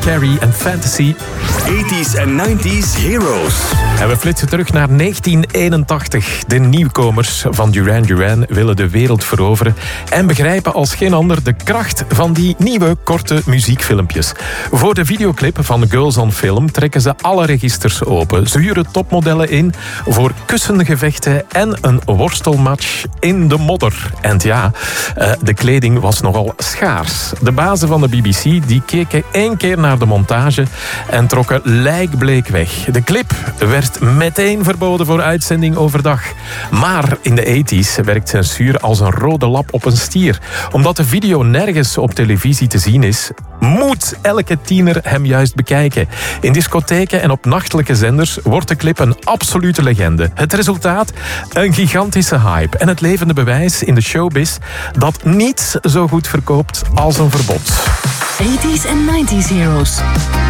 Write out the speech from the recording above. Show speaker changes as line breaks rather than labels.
Carrie en Fantasy.
80s en 90s Heroes.
En we flitsen terug naar 1981. De nieuwkomers van Duran Duran willen de wereld veroveren en begrijpen als geen ander de kracht van die nieuwe korte muziekfilmpjes. Voor de videoclip van Girls on Film trekken ze alle registers open. Ze huren topmodellen in voor kussengevechten en een worstelmatch in de modder. En ja, de kleding was nogal schaars. De bazen van de BBC die keken 1 keer naar de montage en trokken lijkbleek weg. De clip werd meteen verboden voor uitzending overdag. Maar in de 80s werkt censuur als een rode lap op een stier. Omdat de video nergens op televisie te zien is, moet elke tiener hem juist bekijken. In discotheken en op nachtelijke zenders wordt de clip een absolute legende. Het resultaat? Een gigantische hype. En het levende bewijs in de showbiz dat niets zo goed verkoopt als een verbod.
80s en 90s Heroes.